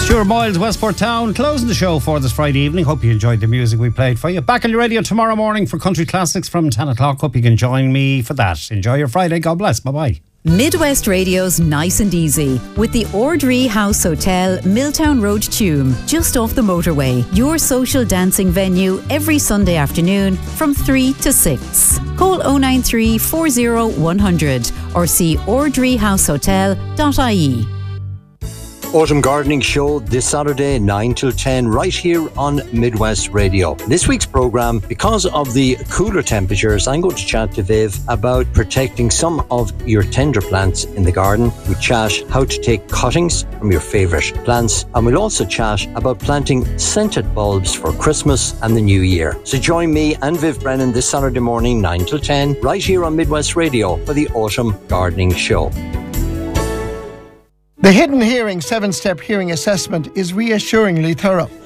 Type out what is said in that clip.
Stuart Boyle's Westport Town closing the show for this Friday evening. Hope you enjoyed the music we played for you. Back on your radio tomorrow morning for Country Classics from 10 o'clock. Hope you can join me for that. Enjoy your Friday. God bless. Bye-bye. Midwest Radio's Nice and Easy with the Ordree House Hotel, Milltown Road, Tuam, just off the motorway. Your social dancing venue every Sunday afternoon from 3 to 6. Call 093 40 100 or see ordreehousehotel.ie. Autumn Gardening Show this Saturday 9 till 10 right here on Midwest Radio. This week's programme, because of the cooler temperatures, I'm going to chat to Viv about protecting some of your tender plants in the garden. We chat how to take cuttings from your favourite plants, and we'll also chat about planting scented bulbs for Christmas and the New Year. So join me and Viv Brennan this Saturday morning 9 till 10 right here on Midwest Radio for the Autumn Gardening Show. The Hidden Hearing 7-step hearing assessment is reassuringly thorough.